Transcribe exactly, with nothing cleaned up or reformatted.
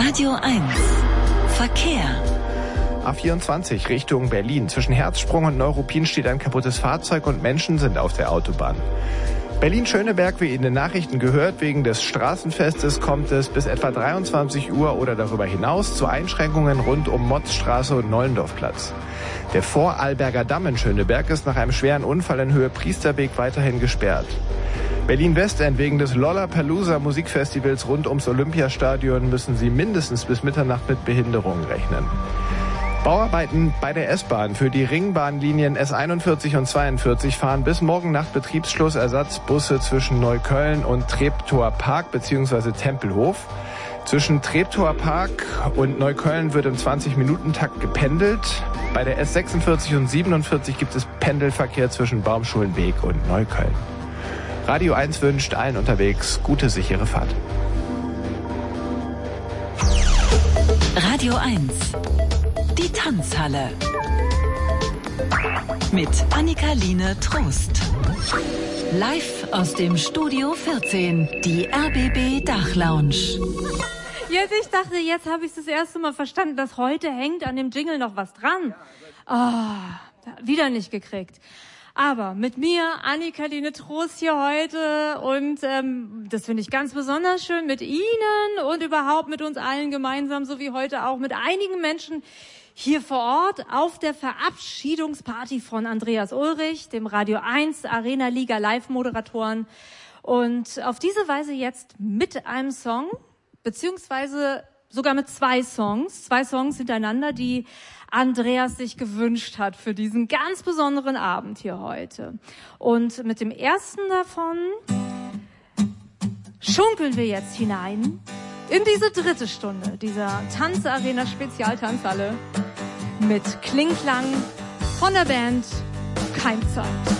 Radio eins Verkehr. A vierundzwanzig Richtung Berlin. Zwischen Herzsprung und Neuruppin steht ein kaputtes Fahrzeug und Menschen sind auf der Autobahn. Berlin-Schöneberg, wie in den Nachrichten gehört, wegen des Straßenfestes kommt es bis etwa dreiundzwanzig Uhr oder darüber hinaus zu Einschränkungen rund um Motzstraße und Nollendorfplatz. Der Vorarlberger Damm in Schöneberg ist nach einem schweren Unfall in Höhe Priesterweg weiterhin gesperrt. Berlin-Westend, wegen des Lollapalooza Musikfestivals rund ums Olympiastadion müssen Sie mindestens bis Mitternacht mit Behinderungen rechnen. Bauarbeiten bei der S-Bahn für die Ringbahnlinien S einundvierzig und zweiundvierzig fahren bis morgen Nacht Betriebsschluss Ersatzbusse zwischen Neukölln und Treptower Park bzw. Tempelhof. Zwischen Treptower Park und Neukölln wird im zwanzig-Minuten-Takt gependelt. Bei der S sechsundvierzig und siebenundvierzig gibt es Pendelverkehr zwischen Baumschulenweg und Neukölln. Radio eins wünscht allen unterwegs gute, sichere Fahrt. Radio eins, die Tanzhalle. Mit Annika-Line Trost. Live aus dem Studio vierzehn, die R B B Dachlounge. Jetzt, ich dachte, jetzt habe ich das erste Mal verstanden, dass heute hängt an dem Jingle noch was dran. Oh, wieder nicht gekriegt. Aber mit mir, Annika-Line Trost hier heute und ähm, das finde ich ganz besonders schön mit Ihnen und überhaupt mit uns allen gemeinsam, so wie heute auch mit einigen Menschen hier vor Ort auf der Verabschiedungsparty von Andreas Ulrich, dem Radio eins Arena Liga Live-Moderatoren. Und auf diese Weise jetzt mit einem Song, beziehungsweise sogar mit zwei Songs, zwei Songs hintereinander, die Andreas sich gewünscht hat für diesen ganz besonderen Abend hier heute. Und mit dem ersten davon schunkeln wir jetzt hinein in diese dritte Stunde dieser Tanzarena Spezialtanzhalle mit Klingklang von der Band Keimzeit.